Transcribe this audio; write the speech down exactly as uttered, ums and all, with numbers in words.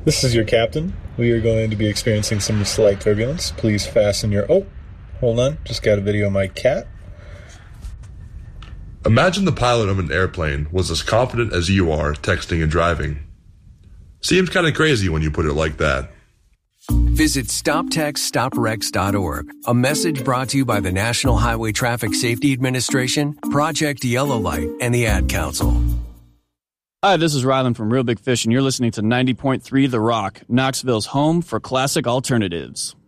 This is your captain. We are going to be experiencing some slight turbulence. Please fasten your... Oh, hold on. Just got a video of my cat. Imagine the pilot of an airplane was as confident as you are texting and driving. Seems kind of crazy when you put it like that. Visit stop text stop wrecks dot org. A message brought to you by the National Highway Traffic Safety Administration, Project Yellow Light, and the Ad Council. Hi, this is Rylan from Real Big Fish, and you're listening to ninety point three The Rock, Knoxville's home for classic alternatives.